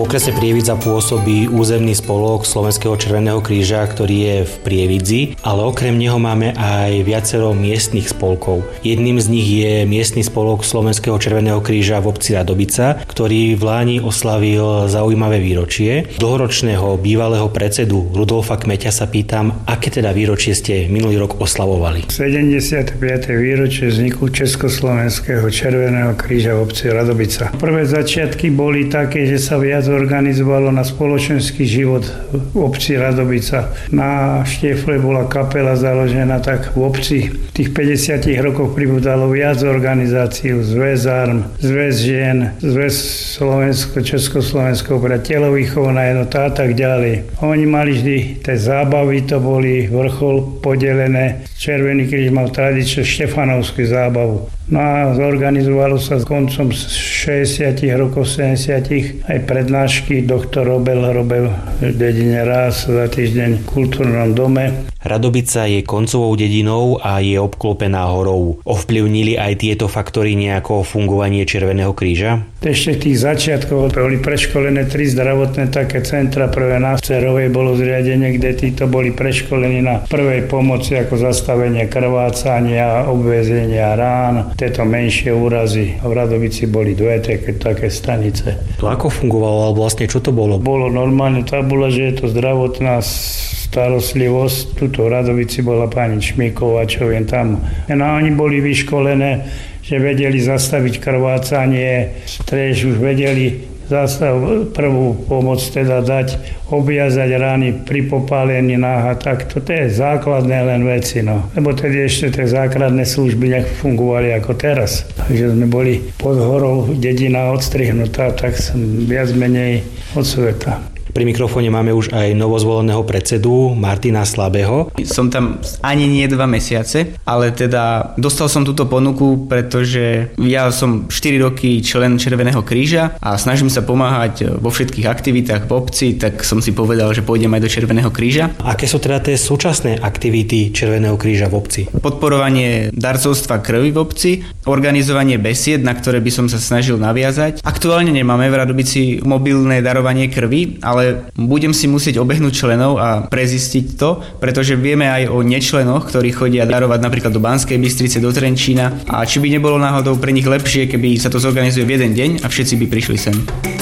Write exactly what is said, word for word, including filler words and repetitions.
V okrese Prievidza pôsobí územný spolok Slovenského Červeného kríža, ktorý je v Prievidzi, ale okrem neho máme aj viacero miestnych spolkov. Jedným z nich je miestny spolok Slovenského Červeného kríža v obci Radobica, ktorý v Láni oslavil zaujímavé výročie. Dlhoročného bývalého predsedu Rudolfa Kmeťa sa pýtam, aké teda výročie ste minulý rok oslavovali? sedemdesiate piate výročie vzniku Československého Červeného kríža v obci Radobica. Prvé začiatky boli také, že sa viac organizovalo na spoločenský život v obci Radobica. Na Štiefle bola kapela založená, tak v obci v tých päťdesiatych rokoch pribudalo viac organizácií, Zväz Arm, Zväz žien, Zväz Slovensko, Československo, telovýchovná jednota a tak ďalej. Oni mali vždy tie zábavy, to boli vrchol podelené. Červený kríž mal tradičnú štefanovskú zábavu. No a zorganizovalo sa koncom šesťdesiatych rokov, sedemdesiatych aj prednášky. Doktor Robel robil v dedine raz za týždeň v kultúrnom dome. Radobica je koncovou dedinou a je obklopená horou. Ovplyvnili aj tieto faktory nejako fungovanie Červeného kríža? Ešte v tých začiatkoch boli preškolené tri zdravotné také centra. Prvé na Cerovej bolo zriadenie, kde títo boli preškolení na prvej pomoci ako zastavenie krvácania, obväzenia rán, tieto menšie úrazy. A v Radobici boli dve také, také stanice. To ako fungovalo, alebo vlastne čo to bolo? Bolo normálne tabula, že je to zdravotná starostlivosť. Tuto v Radovici bola pani Čmíková, čo viem tam. No oni boli vyškolené, že vedeli zastaviť krvácanie, tiež už vedeli zastav, prvú pomoc teda dať, obviazať rány pri popálení náha, tak to, to je základné len veci, no. Lebo tedy ešte tie základné služby nefungovali ako teraz. Takže sme boli pod horou, dedina odstrihnutá, tak som viac menej od sveta. Pri mikrofóne máme už aj novozvoleného predsedu Martina Slabého. Som tam ani nie dva mesiace, ale teda dostal som túto ponuku, pretože ja som štyri roky člen Červeného kríža a snažím sa pomáhať vo všetkých aktivitách v obci, tak som si povedal, že pôjdem aj do Červeného kríža. Aké sú teda tie súčasné aktivity Červeného kríža v obci? Podporovanie darcovstva krvi v obci, organizovanie besied, na ktoré by som sa snažil naviazať. Aktuálne nemáme v Radobici mobilné darovanie krvi, ale ale budem si musieť obehnúť členov a prezistiť to, pretože vieme aj o nečlenoch, ktorí chodia darovať napríklad do Banskej Bystrice, do Trenčína a či by nebolo náhodou pre nich lepšie, keby sa to zorganizuje v jeden deň a všetci by prišli sem.